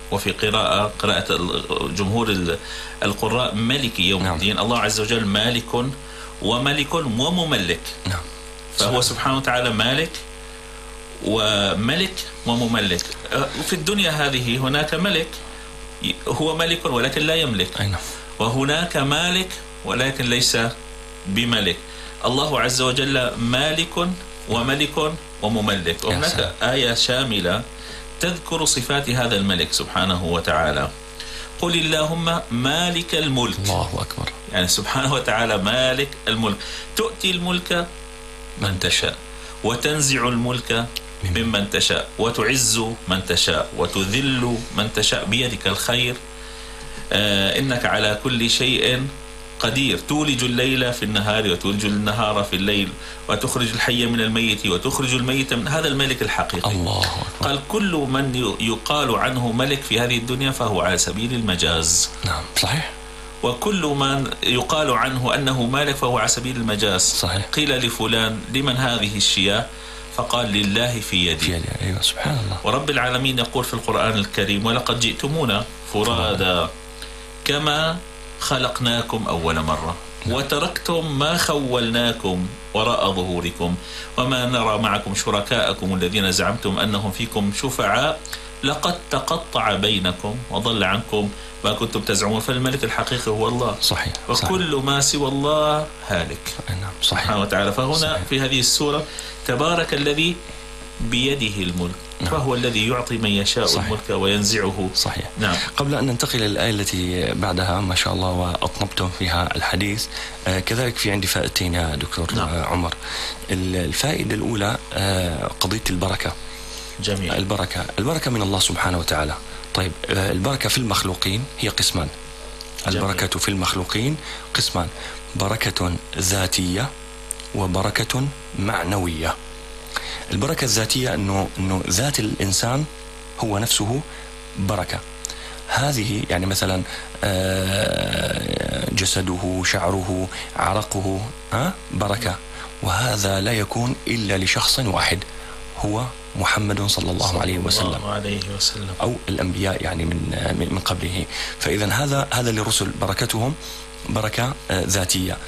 وفي قراءة جمهور القراء ملك يوم الدين. الله عز وجل مالك وملك ومملك. فهو سبحانه وتعالى مالك وملك ومملك. في الدنيا هذه هناك ملك هو ملك ولكن لا يملك، وهناك مالك ولكن ليس بملك. الله عز وجل مالك وملك ومملك. وهناك آية شاملة تذكر صفات هذا الملك سبحانه وتعالى. قل اللهم مالك الملك. الله أكبر. يعني سبحانه وتعالى مالك الملك، تؤتي الملك من تشاء وتنزع الملك ممن تشاء وتعز من تشاء وتذل من تشاء بيدك الخير إنك على كل شيء قدير. تولج الليل في النهار وتولج النهار في الليل وتخرج الحي من الميت وتخرج الميت من هذا الملك الحقيقي. الله أكبر. قال كل من يقال عنه ملك في هذه الدنيا فهو على سبيل المجاز. نعم صحيح. وكل من يقال عنه أنه مالك فهو على سبيل المجاز. صحيح. قيل لفلان لمن هذه الشياه؟ فقال لله في يدي. أيوة سبحان الله. ورب العالمين يقول في القرآن الكريم ولقد جئتمونا فرادا كما خلقناكم أول مرة وتركتم ما خولناكم وراء ظهوركم وما نرى معكم شركاءكم الذين زعمتم أنهم فيكم شفعاء لقد تقطع بينكم وضل عنكم ما كنتم تزعمون. فالملك الحقيقي هو الله. صحيح. وكل ما سوى الله هالك. نعم صحيح. سبحانه وتعالى. فهنا صحيح. في هذه السورة تبارك الذي بيده الملك. نعم. فهو الذي يعطي من يشاء. صحيح. الملك وينزعه. صحيح. نعم. قبل أن ننتقل للآية التي بعدها ما شاء الله وأطنبتم فيها الحديث، كذلك في عندي فائدتين يا دكتور. نعم. عمر، الفائدة الأولى قضية البركة. جميل. البركة من الله سبحانه وتعالى. طيب البركة في المخلوقين هي قسمان. جميل. البركة في المخلوقين قسمان، بركة ذاتية وبركة معنوية. البركة الذاتية أنه ذات الإنسان هو نفسه بركة. هذه يعني مثلا جسده، شعره، عرقه بركة، وهذا لا يكون إلا لشخص واحد هو محمد صلى الله عليه وسلم أو الأنبياء يعني من قبله. فإذا هذا للرسل بركتهم بركة ذاتية.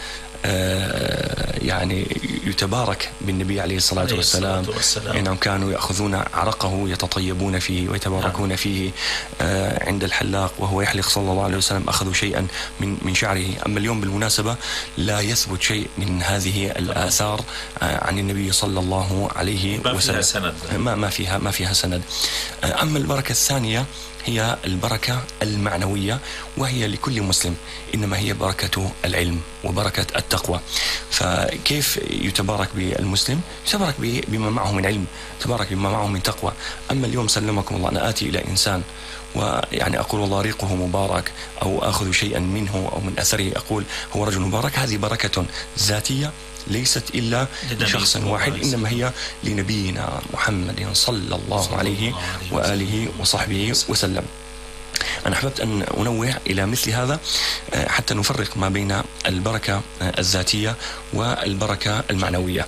يعني يتبارك بالنبي عليه الصلاة والسلام إنهم كانوا يأخذون عرقه يتطيبون فيه ويتباركون فيه. عند الحلاق وهو يحلق صلى الله عليه وسلم أخذوا شيئا من شعره. أما اليوم بالمناسبة لا يثبت شيء من هذه الآثار عن النبي صلى الله عليه وسلم. ما فيها سند. أما البركة الثانية هي البركة المعنوية، وهي لكل مسلم، إنما هي بركة العلم وبركة التقوى. فكيف يتبارك بالمسلم؟ يتبارك بما معه من علم، يتبارك بما معه من تقوى. أما اليوم سلمكم الله أنا آتي إلى إنسان ويعني أقول والله ريقه مبارك أو أخذ شيئا منه أو من أثره أقول هو رجل مبارك، هذه بركة ذاتية ليست إلا لشخص واحد، إنما هي لنبينا محمد صلى الله عليه وآله وصحبه وسلم. أنا أحببت أن أنوه إلى مثل هذا حتى نفرق ما بين البركة الذاتية والبركة المعنوية.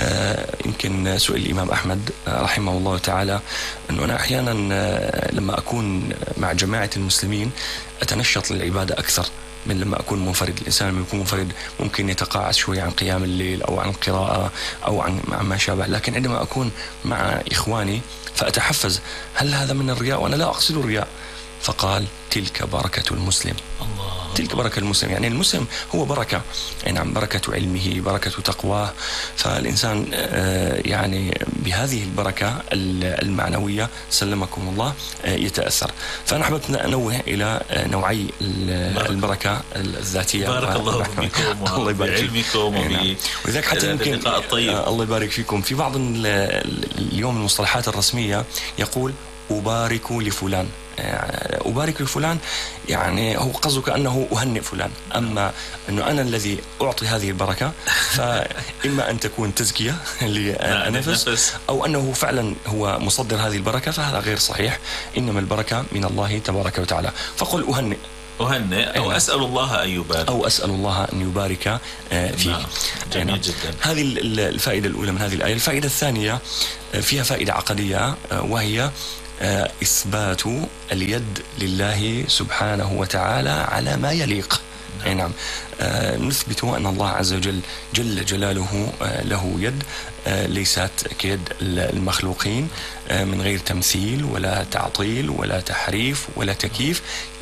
يمكن سئل الإمام أحمد رحمه الله تعالى أنه أنا أحيانا لما أكون مع جماعة المسلمين أتنشط للعبادة أكثر من لما أكون منفرد. الإنسان لما يكون منفرد ممكن يتقاعس شوي عن قيام الليل أو عن القراءة أو عن ما شابه، لكن عندما أكون مع إخواني فأتحفز. هل هذا من الرياء؟ وأنا لا أقصد الرياء. فقال تلك بركة المسلم. الله. تلك بركة المسلم، يعني المسلم هو بركة، يعني عن بركة علمه، بركة تقواه. فالإنسان يعني بهذه البركة المعنوية سلمكم الله يتأثر. فأنا حبيت أنوه إلى نوعي البركة الذاتية. بارك الله فيكم وبعلمكم ولذلك حتى يمكن الله يبارك فيكم في بعض اليوم المصطلحات الرسمية يقول أبارك لفلان. أبارك لفلان يعني هو قصده كأنه أهنئ فلان. أما أنه أنا الذي أعطي هذه البركة فإما أن تكون تزكية للنفس أو أنه فعلا هو مصدر هذه البركة، فهذا غير صحيح. إنما البركة من الله تبارك وتعالى. فقل أهنئ أو أسأل الله أن يبارك أو أسأل الله أن يبارك فيك. جميل جدا. هذه الفائدة الأولى من هذه الآية. الفائدة الثانية فيها فائدة عقدية، وهي إثبات اليد لله سبحانه وتعالى على ما يليق. نعم. نثبت أن الله عز وجل جل جلاله له يد ليست كيد المخلوقين، من غير تمثيل ولا تعطيل ولا تحريف ولا تكييف.